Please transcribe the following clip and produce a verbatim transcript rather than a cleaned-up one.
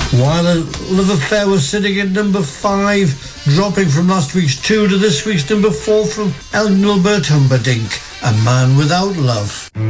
While a Love Affair was sitting at number five, dropping from last week's two to this week's number four from Engelbert Humperdinck, A Man Without Love.